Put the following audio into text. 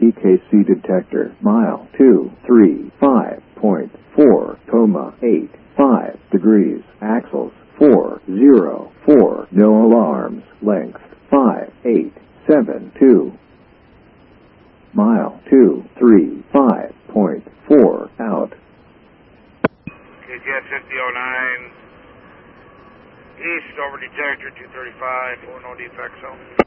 PKC detector. Mile 235.4, 85 degrees. Axles 404. No alarms. Length 5872. Mile 235.4 out. KGS 5009. East over detector 235. No defect zone.